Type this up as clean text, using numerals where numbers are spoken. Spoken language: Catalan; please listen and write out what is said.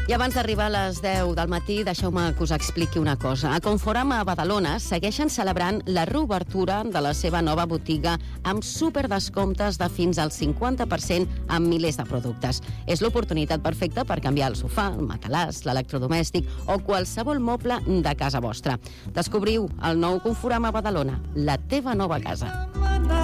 I abans d'arribar a les 10 del matí, deixeu-me que us expliqui una cosa. A Conforama a Badalona segueixen celebrant la reobertura de la seva nova botiga amb superdescomptes de fins al 50% en milers de productes. És l'oportunitat perfecta per canviar el sofà, el matalàs, l'electrodomèstic o qualsevol moble de casa vostra. Descobriu el nou Conforama a Badalona, la teva nova casa.